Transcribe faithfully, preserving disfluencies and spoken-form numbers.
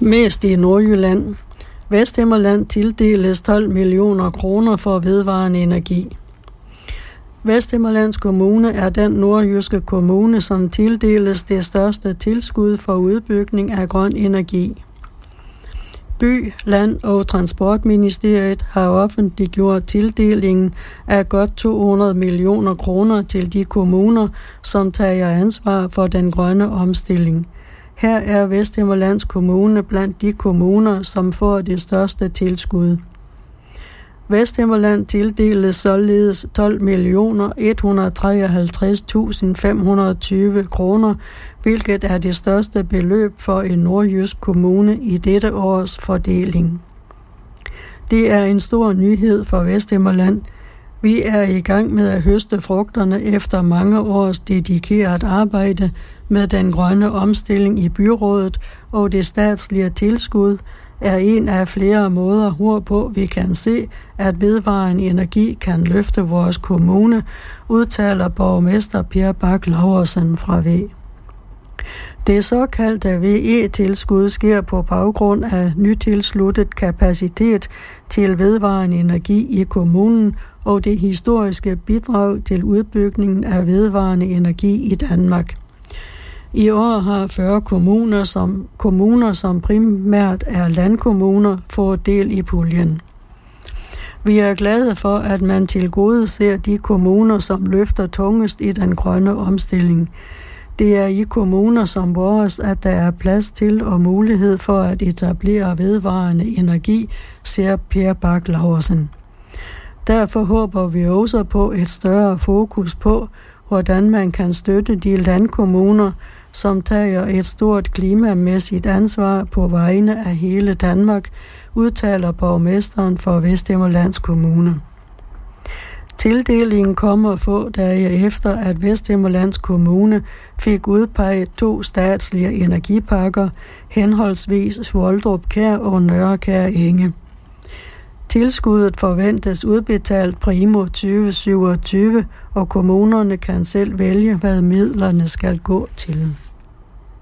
Mest i Nordjylland. Vesthimmerland tildeles tolv millioner kroner for vedvarende energi. Vesthimmerlands Kommune er den nordjyske kommune, som tildeles det største tilskud for udbygning af grøn energi. By-, Land- og Transportministeriet har offentliggjort tildelingen af godt to hundrede millioner kroner til de kommuner, som tager ansvar for den grønne omstilling. Her er Vesthimmerlands Kommune blandt de kommuner, som får det største tilskud. Vesthimmerland tildeles således tolv millioner et hundrede og treoghalvtreds tusind fem hundrede og tyve kroner, hvilket er det største beløb for en nordjysk kommune i dette års fordeling. Det er en stor nyhed for Vesthimmerland. Vi er i gang med at høste frugterne efter mange års dedikeret arbejde med den grønne omstilling i byrådet, og det statslige tilskud er en af flere måder, hvorpå vi kan se, at vedvarende energi kan løfte vores kommune, udtaler borgmester Per Bak Laursen fra V. Det såkaldte V E-tilskud sker på baggrund af nytilsluttet kapacitet til vedvarende energi i kommunen og det historiske bidrag til udbygningen af vedvarende energi i Danmark. I år har fyrre kommuner, som, kommuner, som primært er landkommuner, fået del i puljen. Vi er glade for, at man tilgodeser de kommuner, som løfter tungest i den grønne omstilling. Det er i kommuner som vores, at der er plads til og mulighed for at etablere vedvarende energi, siger Per Bak Laursen. Derfor håber vi også på et større fokus på, hvordan man kan støtte de landkommuner, som tager et stort klimamæssigt ansvar på vegne af hele Danmark, udtaler borgmesteren for Vesthimmerlands Kommune. Tildelingen kommer få dage efter, at Vesthimmerlands Kommune fik udpeget to statslige energiparker, henholdsvis Svoldrup Kær og Nørrekær Enge. Tilskuddet forventes udbetalt primo tyve syvogtyve, og kommunerne kan selv vælge, hvad midlerne skal gå til.